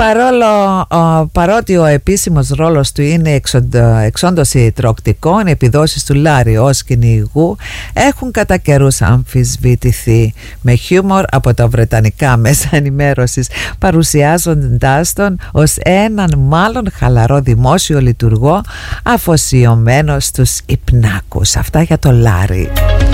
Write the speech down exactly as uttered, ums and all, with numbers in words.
Παρόλο, ο, παρότι ο επίσημος ρόλος του είναι εξόντως ητρωκτικών, οι επιδόσεις του Λάρι ως κυνηγού έχουν κατά καιρούς αμφισβητηθεί, με χιούμορ από τα βρετανικά μέσα ενημέρωσης, παρουσιάζοντάς τον ως έναν μάλλον χαλαρό δημόσιο λειτουργό αφοσιωμένο στους υπνάκους. Αυτά για το Λάρι.